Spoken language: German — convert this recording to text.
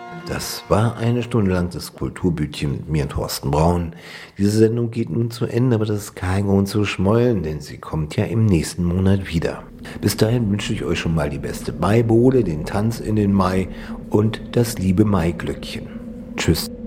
Das war eine Stunde lang das Kulturbütchen mit mir, Thorsten Braun. Diese Sendung geht nun zu Ende, aber das ist kein Grund zu schmollen, denn sie kommt ja im nächsten Monat wieder. Bis dahin wünsche ich euch schon mal die beste Maibowle, den Tanz in den Mai und das liebe Maiglöckchen. Tschüss.